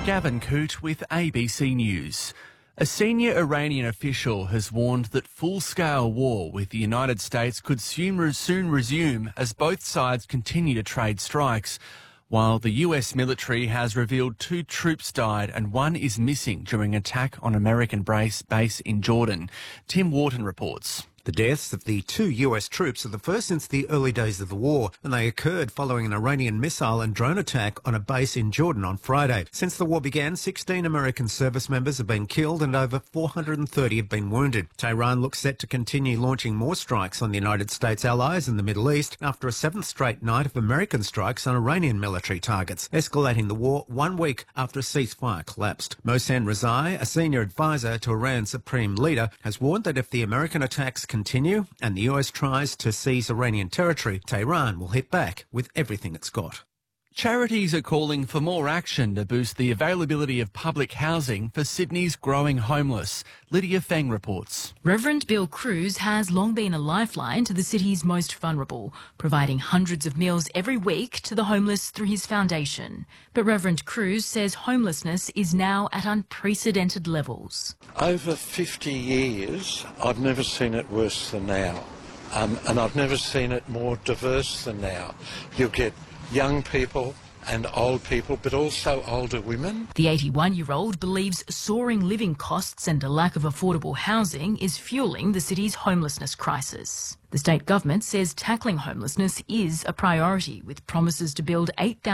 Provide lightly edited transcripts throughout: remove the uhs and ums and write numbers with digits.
Gavin Coote with ABC News. A senior Iranian official has warned that full-scale war with the United States could soon resume as both sides continue to trade strikes, while the US military has revealed 2 troops died and 1 is missing during an attack on American base in Jordan. Tim Wharton reports. The deaths of the 2 US troops are the first since the early days of the war, and they occurred following an Iranian missile and drone attack on a base in Jordan on Friday. Since the war began, 16 American service members have been killed and over 430 have been wounded. Tehran looks set to continue launching more strikes on the United States allies in the Middle East after a 7th straight night of American strikes on Iranian military targets, escalating the war 1 week after a ceasefire collapsed. Mohsen Rezai, a senior advisor to Iran's supreme leader, has warned that if the American attacks continue and the US tries to seize Iranian territory, Tehran will hit back with everything it's got. Charities are calling for more action to boost the availability of public housing for Sydney's growing homeless. Lydia Feng reports. Reverend Bill Cruz has long been a lifeline to the city's most vulnerable, providing hundreds of meals every week to the homeless through his foundation. But Reverend Cruz says homelessness is now at unprecedented levels. Over 50 years, I've never seen it worse than now. And I've never seen it more diverse than now. You'll get young people and old people, but also older women. The 81-year-old believes soaring living costs and a lack of affordable housing is fueling the city's homelessness crisis. The state government says tackling homelessness is a priority, with promises to build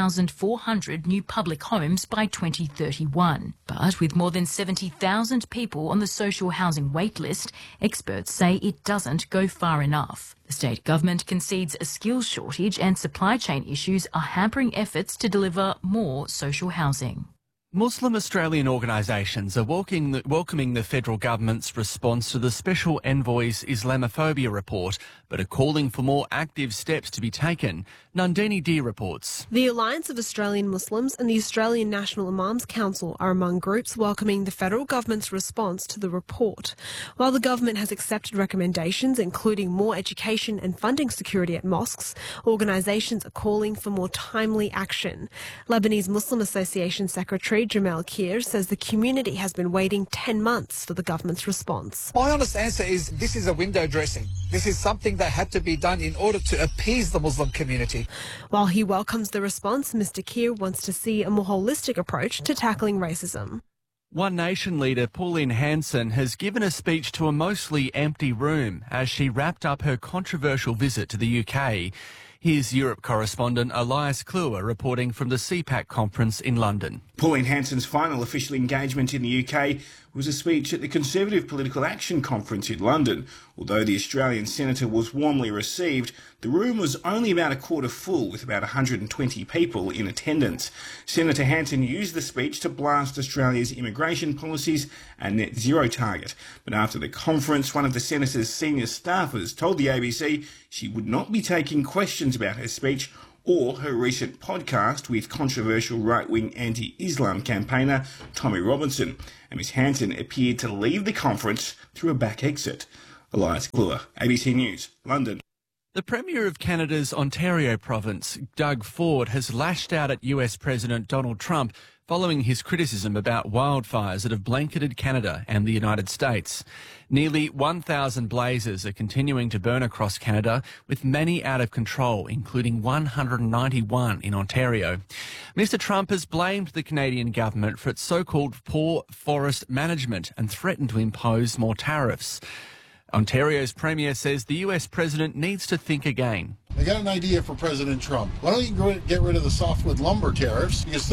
8,400 new public homes by 2031. But with more than 70,000 people on the social housing wait list, experts say it doesn't go far enough. The state government concedes a skills shortage and supply chain issues are hampering efforts to deliver more social housing. Muslim Australian organisations are welcoming the federal government's response to the Special Envoy's Islamophobia report, but are calling for more active steps to be taken. Nandini Deer reports. The Alliance of Australian Muslims and the Australian National Imams Council are among groups welcoming the federal government's response to the report. While the government has accepted recommendations, including more education and funding security at mosques, organisations are calling for more timely action. Lebanese Muslim Association Secretary Jamal Kir says the community has been waiting 10 months for the government's response. My honest answer is this is a window dressing. This is something that had to be done in order to appease the Muslim community. While he welcomes the response, Mr. Kir wants to see a more holistic approach to tackling racism. One Nation leader Pauline Hanson has given a speech to a mostly empty room as she wrapped up her controversial visit to the UK. Here's Europe correspondent Elias Kluwer reporting from the CPAC conference in London. Pauline Hanson's final official engagement in the UK was a speech at the Conservative Political Action Conference in London. Although the Australian senator was warmly received, the room was only about a quarter full, with about 120 people in attendance. Senator Hanson used the speech to blast Australia's immigration policies and net zero target. But after the conference, one of the senator's senior staffers told the ABC she would not be taking questions about her speech or her recent podcast with controversial right-wing anti-Islam campaigner Tommy Robinson. And Ms Hanson appeared to leave the conference through a back exit. Elias Kluwer, ABC News, London. The Premier of Canada's Ontario province, Doug Ford, has lashed out at US President Donald Trump following his criticism about wildfires that have blanketed Canada and the United States. Nearly 1,000 blazes are continuing to burn across Canada, with many out of control, including 191 in Ontario. Mr Trump has blamed the Canadian government for its so-called poor forest management and threatened to impose more tariffs. Ontario's Premier says the US President needs to think again. I got an idea for President Trump. Why don't you get rid of the softwood lumber tariffs? Because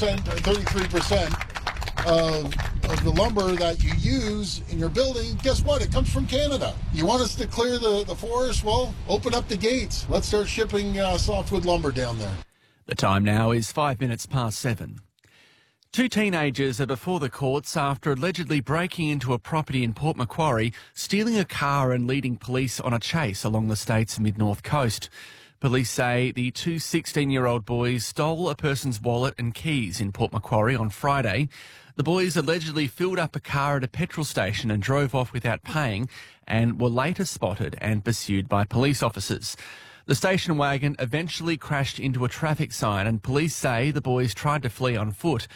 33% of the lumber that you use in your building, guess what? It comes from Canada. You want us to clear the forest? Well, open up the gates. Let's start shipping softwood lumber down there. The time now is 5 minutes past 7. 2 teenagers are before the courts after allegedly breaking into a property in Port Macquarie, stealing a car and leading police on a chase along the state's mid-north coast. Police say the 2 16-year-old boys stole a person's wallet and keys in Port Macquarie on Friday. The boys allegedly filled up a car at a petrol station and drove off without paying and were later spotted and pursued by police officers. The station wagon eventually crashed into a traffic sign and police say the boys tried to flee on foot.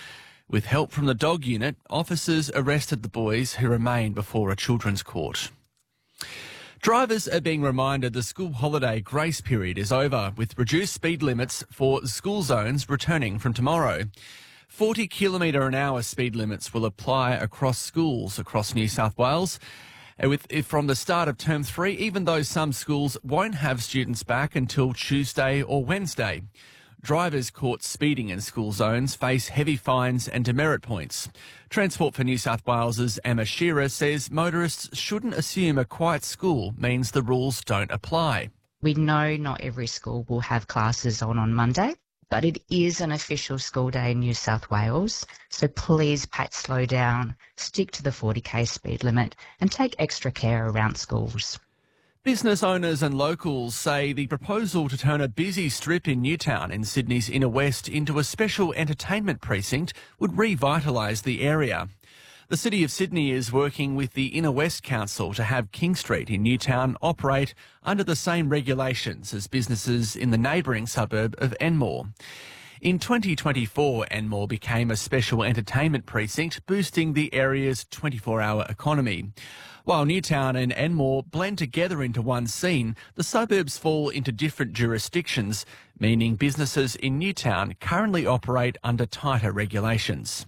With help from the dog unit, officers arrested the boys who remain before a children's court. Drivers are being reminded the school holiday grace period is over, with reduced speed limits for school zones returning from tomorrow. 40 km/h speed limits will apply across schools across New South Wales from the start of Term 3, even though some schools won't have students back until Tuesday or Wednesday. Drivers caught speeding in school zones face heavy fines and demerit points. Transport for New South Wales's Emma Shearer says motorists shouldn't assume a quiet school means the rules don't apply. We know not every school will have classes on Monday, but it is an official school day in New South Wales, so please slow down, stick to the 40k speed limit and take extra care around schools. Business owners and locals say the proposal to turn a busy strip in Newtown in Sydney's inner west into a special entertainment precinct would revitalise the area. The City of Sydney is working with the Inner West Council to have King Street in Newtown operate under the same regulations as businesses in the neighbouring suburb of Enmore. In 2024, Enmore became a special entertainment precinct, boosting the area's 24-hour economy. While Newtown and Enmore blend together into one scene, the suburbs fall into different jurisdictions, meaning businesses in Newtown currently operate under tighter regulations.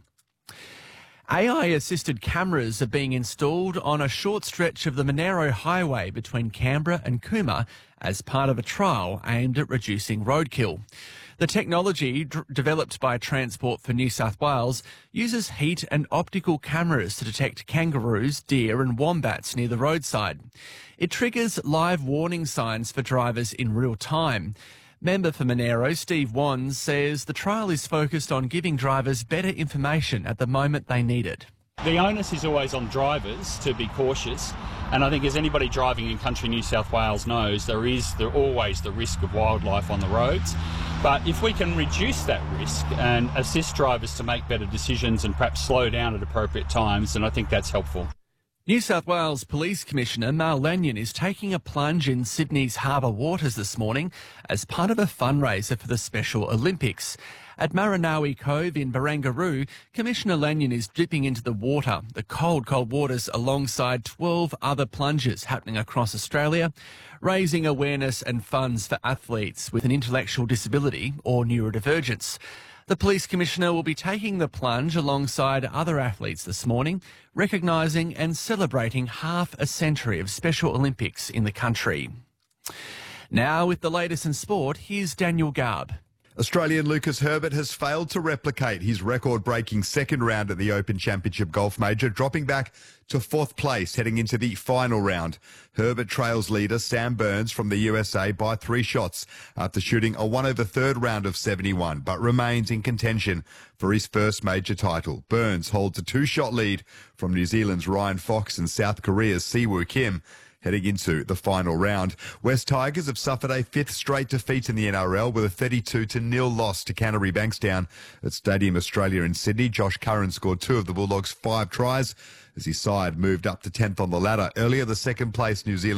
AI-assisted cameras are being installed on a short stretch of the Monaro Highway between Canberra and Cooma as part of a trial aimed at reducing roadkill. The technology, developed by Transport for New South Wales, uses heat and optical cameras to detect kangaroos, deer and wombats near the roadside. It triggers live warning signs for drivers in real time. Member for Monaro, Steve Wands, says the trial is focused on giving drivers better information at the moment they need it. The onus is always on drivers to be cautious, and I think as anybody driving in country New South Wales knows, there always the risk of wildlife on the roads. But if we can reduce that risk and assist drivers to make better decisions and perhaps slow down at appropriate times, then I think that's helpful. New South Wales Police Commissioner Mal Lanyon is taking a plunge in Sydney's harbour waters this morning as part of a fundraiser for the Special Olympics. At Maranawi Cove in Barangaroo, Commissioner Lanyon is dipping into the water, the cold waters, alongside 12 other plunges happening across Australia, raising awareness and funds for athletes with an intellectual disability or neurodivergence. The Police Commissioner will be taking the plunge alongside other athletes this morning, recognising and celebrating half a century of Special Olympics in the country. Now, with the latest in sport, here's Daniel Garb. Australian Lucas Herbert has failed to replicate his record-breaking second round at the Open Championship Golf Major, dropping back to fourth place heading into the final round. Herbert trails leader Sam Burns from the USA by 3 shots after shooting a 1/3 round of 71, but remains in contention for his first major title. Burns holds a 2-shot lead from New Zealand's Ryan Fox and South Korea's Siwoo Kim heading into the final round. West Tigers have suffered a 5th straight defeat in the NRL with a 32-0 loss to Canterbury Bankstown at Stadium Australia in Sydney. Josh Curran scored 2 of the Bulldogs' 5 tries as his side moved up to 10th on the ladder. Earlier, the second-place New Zealand